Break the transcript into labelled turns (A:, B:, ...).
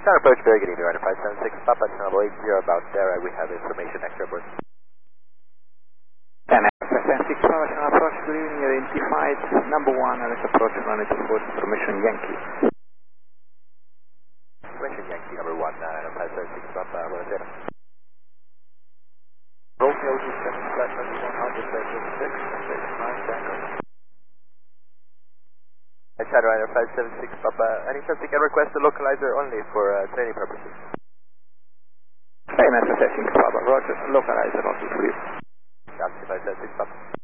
A: Tower approach, very good evening, Ryder 576, Papa Channel 80, about there, we have information extra board.
B: 10 576, Papa Channel approach, good evening, identified, number 1, let's approach runway 24, information Yankee.
A: Information Yankee, number 1, 576, Papa, Buonasera. Romeo Houston, flight number 136, station 9, Tango. Shadow Rider 576, Papa. Any chance you can request a localizer only for training purposes?
B: Hey, Master Testing, Papa. Roger. Localizer also for you.
A: Galaxy 576, Papa.